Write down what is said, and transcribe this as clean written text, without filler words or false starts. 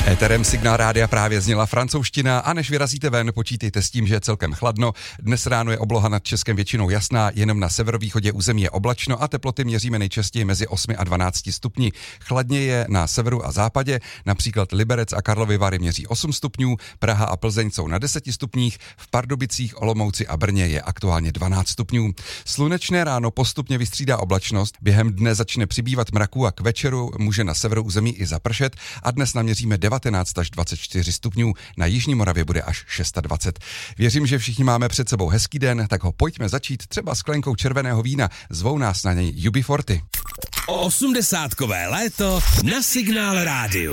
Éterem Signál rádia právě zněla francouzština a než vyrazíte ven, počítejte s tím, že je celkem chladno. Dnes ráno je obloha nad Českem většinou jasná, jenom na severovýchodě území je oblačno a teploty měříme nejčastěji mezi 8 a 12 stupni. Chladně je na severu a západě, například Liberec a Karlovy Vary měří 8 stupňů, Praha a Plzeň jsou na 10 stupních, v Pardubicích, Olomouci a Brně je aktuálně 12 stupňů. Slunečné ráno postupně vystřídá oblačnost, během dne začne přibývat mraků a k večeru může na severu území i zapršet a dnes naměříme 19 až 24 stupňů, na jižní Moravě bude až 26. Věřím, že všichni máme před sebou hezký den, tak ho pojďme začít třeba sklenkou červeného vína, zvou nás na něj UB40. 80kové léto na Signál rádiu.